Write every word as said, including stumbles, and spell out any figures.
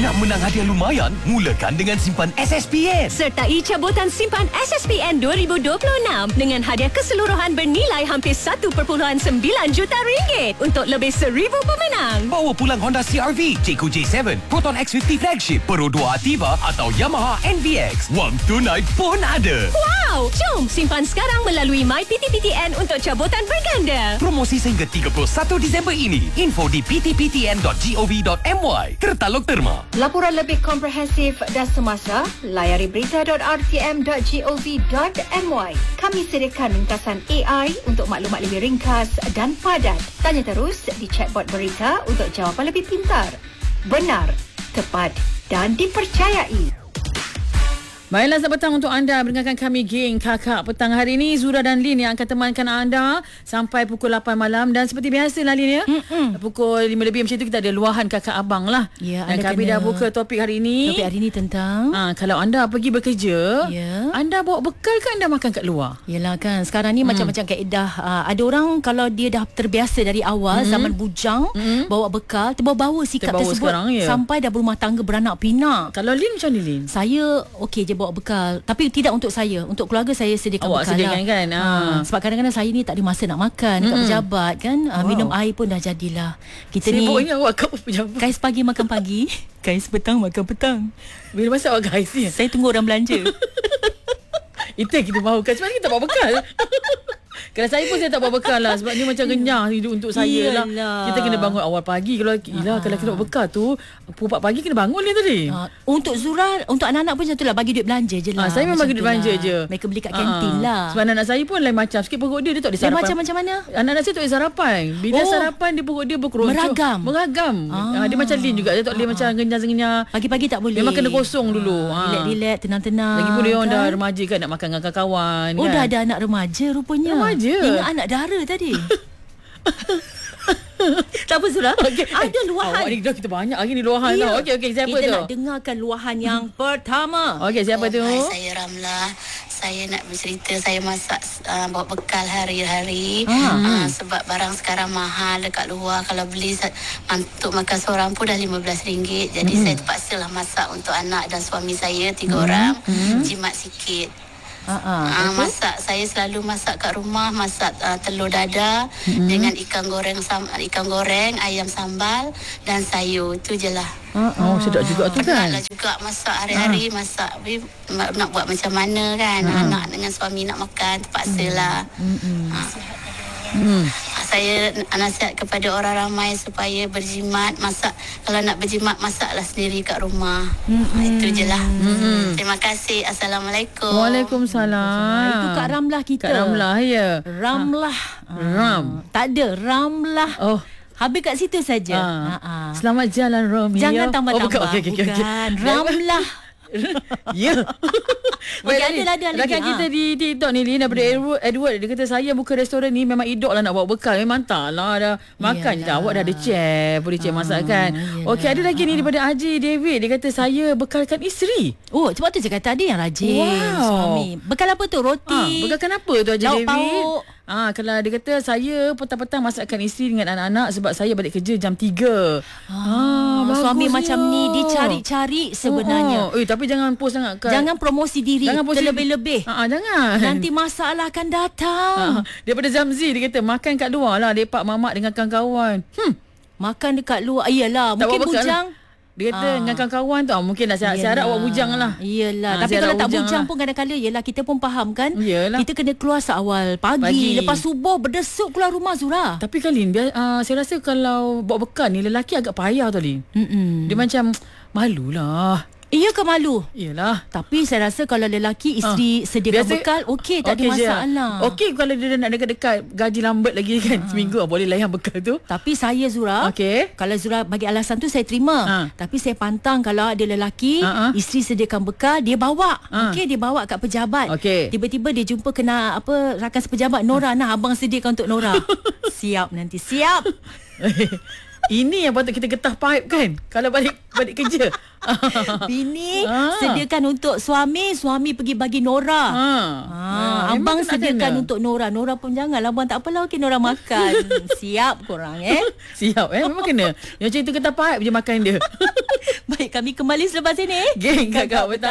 Nak menang hadiah lumayan? Mulakan dengan simpan S S P N. Sertai cabutan simpan S S P N dua ribu dua puluh enam dengan hadiah keseluruhan bernilai hampir satu perpuluhan sembilan juta ringgit untuk lebih seribu pemenang. Bawa pulang Honda C R V, Jayco J tujuh, Proton X lima puluh Flagship, Pro dua Ativa atau Yamaha N V X. Wang tunai pun ada. Wow! Jom simpan sekarang melalui My P T P T N untuk cabutan berganda. Promosi sehingga tiga puluh satu Disember ini. Info di p t p t n dot gov dot m y. Tertaluk terma. Laporan lebih komprehensif dan semasa, layari berita dot r t m dot gov dot m y. Kami sediakan ringkasan A I untuk maklumat lebih ringkas dan padat. Tanya terus di chatbot berita untuk jawapan lebih pintar, benar, tepat dan dipercayai. Baiklah, selamat petang untuk anda mendengarkan kami geng kakak petang hari ini. Zura dan Lin yang akan temankan anda sampai pukul lapan malam. Dan seperti biasa lah Lin ya, Mm-mm. pukul lima lebih macam tu kita ada luahan kakak abang lah. Ya, dan kami dah buka topik hari ini. Topik hari ini tentang ha, kalau anda pergi bekerja, ya. anda bawa bekal ke anda makan kat luar? Yelah kan, sekarang ni hmm. macam-macam kaedah. uh, Ada orang kalau dia dah terbiasa dari awal, mm-hmm. zaman bujang, mm-hmm. bawa bekal, terbawa-bawa sikap terbawa tersebut sekarang, ya. sampai dah berumah tangga, beranak pinak. Kalau Lin macam ni Lin? Saya okey je bawa bekal, tapi tidak untuk saya, untuk keluarga saya sediakan Awak bekal sediakan lah. kan? ha. Sebab kadang-kadang saya ni tak ada masa nak makan dekat Mm-mm. pejabat kan. ha, Wow. Minum air pun dah jadilah. Kita Sibuknya ni awak kat pejabat. kais pagi makan pagi, kais petang makan petang. Bila masa awak guys ni? Saya tunggu orang belanja. Itu yang kita mahukan. Sebenarnya kita bawa bekal. Kalau saya pun saya tak bawa bekal lah. Sebab ni macam renyah hidup untuk saya lah. Iyalah. Kita kena bangun awal pagi. Kalau Yelah, kalau kita bawa bekal tu pukul empat pagi kena bangun dia tadi. Ha, untuk Zura, untuk anak-anak pun macam tu lah, bagi duit belanja je lah. Ha, saya memang bagi duit belanja je. Mereka beli kat Ha, kantin lah. Sebab anak saya pun lain macam. Sikit perut dia, dia tak ada Dia sarapan. macam macam mana? Anak-anak saya tak ada sarapan. Bila Oh. sarapan dia perut dia berkeroncong. Meragam. Meragam. Ah. Ha, dia macam Lin juga. Dia tak boleh Ah. macam genyar-genyar. Pagi-pagi tak boleh. Memang kena kosong dulu. Ha. Relax-relax, tenang-tenang. Lagipun dia orang kan? dah remaja kan, nak makan dengan kawan-kawan. Oh, kan? dah ada anak remaja rupanya. Remaja. Ingat anak dara tadi. Tak apa Zura, Okay. ada luahan. Awak ni dah kita banyak hari ni luahan Ya. tau. Okey okey, siapa Kita tu? nak dengarkan luahan yang pertama. Okey, siapa tu? Hai, saya Ramlah. Saya nak bercerita saya masak uh, bawa bekal hari-hari. Ah. Uh, sebab barang sekarang mahal dekat luar. Kalau beli sa- untuk makan seorang pun dah lima belas ringgit. Jadi Mm. saya terpaksalah masak untuk anak dan suami saya tiga orang. Jimat sikit. Ha ah. Uh, masak saya selalu masak kat rumah, masak uh, telur dadar mm-hmm. dengan ikan goreng sam- ikan goreng, ayam sambal dan sayur. Itu je lah. Oh, sedap juga tu kan. Penatlah juga masak hari-hari, ha. masak Habis, nak buat macam mana kan. Ha. Anak dengan suami nak makan, terpaksalah. Hmm. Ha. Hmm. Saya nasihat kepada orang ramai supaya berjimat, masak. Kalau nak berjimat, masaklah sendiri kat rumah. Hmm. Ha, itu je lah. Hmm. Terima kasih. Assalamualaikum. Waalaikumsalam. Itu Kak Ramlah kita. Kak Ramlah ya. Ramlah. Ram. Tak ada, Ramlah. Oh. Habis kat situ saja. Ha. Ha ah. Selamat jalan Romeo. Jangan tambah-tambah. Oh, bukan. Okey, okey, okey, okey. Bukan. Ramlah. Ya. Okey, Baik, ada lah, ada lagi. rakan Ha. kita di TikTok ni Lin, daripada Edward, Edward dia kata saya buka restoran ni memang idok lah nak bawa bekal. Memang tak lah dah makan je dah. Awak dah ada chef, boleh chef masakan. Okey, ada lagi ni daripada Haji David. Dia kata saya bekalkan isteri. Oh, sebab tu saya kata ada yang rajin. Wow. Suami. Bekal apa tu? Roti. Ha, bekalkan apa tu Haji Lauk David? pauk. Ah, kalau dia kata saya petang-petang masakkan isteri dengan anak-anak sebab saya balik kerja jam tiga. Ah, suami bagusnya. macam ni dicari-cari sebenarnya. Oh, oh. Eh, tapi jangan post sangat kat, Jangan promosi diri jangan post terlebih-lebih. Ah, ah, jangan. Nanti masalah akan datang. Ah, daripada Zamzi dia kata makan kat luar lah lepak mamak dengan kawan-kawan. Hmm. Makan dekat luar. Iyalah, Tak mungkin bawa bekal. bujang. Dia kata Ah. dengan kawan-kawan tu ah, mungkin dah syarat-syarat awak bujang lah. Iyalah. Ah, Tapi syarat kalau tak bujang bujang lah. pun kadang-kadang yelah kita pun faham kan. Iyalah. Kita kena keluar seawal pagi, Pagi. lepas subuh berdesuk keluar rumah Zura. Tapi kan Lin, dia, uh, saya rasa kalau bawa bekal ni lelaki agak payah tau Lin. Mm-mm. Dia macam malulah. Iya ke malu? Iyalah. Tapi saya rasa kalau lelaki isteri sediakan Biasa- bekal, okey, tak okey ada je. masalah. Okey kalau dia nak dekat-dekat gaji lambat lagi kan seminggu ah, boleh layan bekal tu. Tapi saya Zura, Okey. kalau Zura bagi alasan tu saya terima. Ha. Tapi saya pantang kalau ada lelaki, Ha, ha. isteri sediakan bekal, dia bawa. Ha. Okey, dia bawa kat pejabat. Okey. Tiba-tiba dia jumpa kena apa rakan sepejabat, Nora, nah abang sediakan untuk Nora. Siap nanti, siap. Ini yang patut kita getah pipe kan kalau balik balik kerja. Bini Ah. sediakan untuk suami, suami pergi bagi Nora. Ha. Ah, abang sediakan untuk Nora. Nora pun janganlah abang, tak apalah, okey Nora makan. Siap korang eh. Siap eh memang kena. Yang macam itu getah pipe je makan dia. Baik, kami kembali selepas ini. Geng Kakak Petang.